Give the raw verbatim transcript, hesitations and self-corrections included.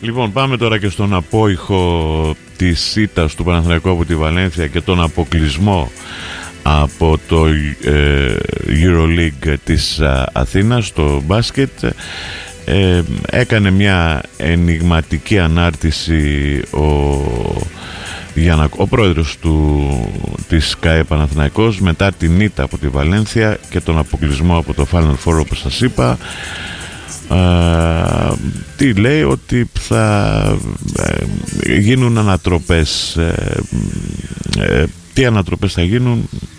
Λοιπόν, πάμε τώρα και στον απόϊχο της ήττας του Παναθηναϊκού από τη Βαλένθια και τον αποκλεισμό από το ε, EuroLeague της Αθήνας στο μπάσκετ. Ε, έκανε μια ενιγματική ανάρτηση ο, Γιάννα, ο πρόεδρος του, της ΚΑΕ Παναθηναϊκός μετά την ήττα από τη Βαλένθια και τον αποκλεισμό από το Final Four, όπως σας είπα. Uh, τι λέει? Ότι θα uh, γίνουν ανατροπές. Uh, uh, τι ανατροπές θα γίνουν?